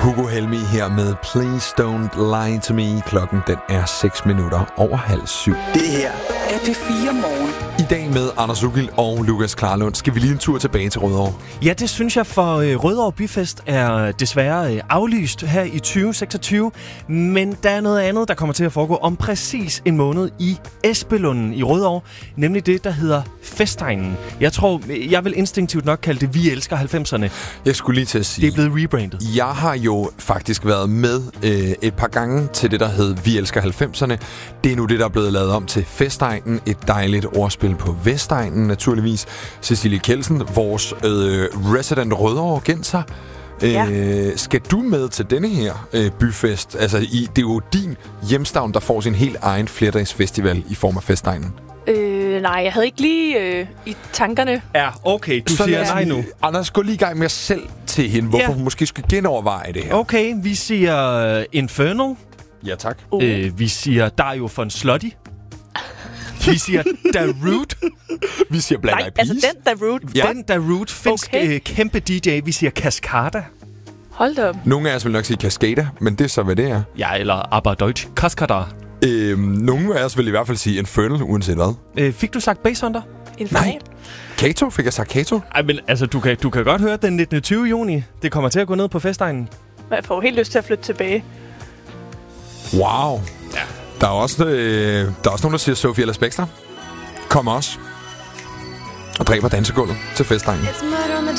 Hugo Helmi her med Please Don't Lie To Me. Klokken den er 6:06. Det her er P4 Morgen. I dag med Anders Ugild og Lukas Klarlund. Skal vi lige en tur tilbage til Rødovre? Ja, det synes jeg, for Rødovre Byfest er desværre aflyst her i 2026. Men der er noget andet, der kommer til at foregå om præcis en måned i Espelunden i Rødovre. Nemlig det, der hedder Festegnen. Jeg vil instinktivt nok kalde det Vi Elsker 90'erne. Jeg skulle lige til at sige... Det er blevet rebrandet. Jeg har jo faktisk været med et par gange til det, der hed Vi Elsker 90'erne. Det er nu det, der er blevet lavet om til Festegnen. Et dejligt ordspil på Vestegnen, naturligvis. Cecilie Kjeldsen, vores resident Rødovre-genser. Ja. Skal du med til denne her byfest? Altså, det er jo din hjemstavn, der får sin helt egen flerdagsfestival i form af Festegnen. Nej, jeg havde ikke lige i tankerne. Ja, okay, du siger nej nu. Anders, gå lige i gang med os selv til hende. Hvorfor hun måske skal genoverveje det her. Okay, vi siger Infernal. Ja, tak. Vi siger Dario von Slutty. Vi siger Darude. Vi siger Black Eyed Peas. Altså den Darude. Ja. Den Darude, finsk kæmpe DJ. Vi siger Cascada. Hold da op. Nogle af os vil nok sige Cascada, men det er så, hvad det er. Ja, eller aber Deutsch. Cascada. Nogle af os vil i hvert fald sige Infernal, uanset hvad. Fik du sagt Bass Hunter? Nej. Kato? Fik jeg sagt Kato? Ej, men altså, du kan godt høre, den 19. 20. juni, det kommer til at gå ned på Festegnen. Jeg får helt lyst til at flytte tilbage. Wow. Ja. Der er også nogen, der siger Sofie eller Spexter. Kom også. Og dræber dansegulvet til Festegnen.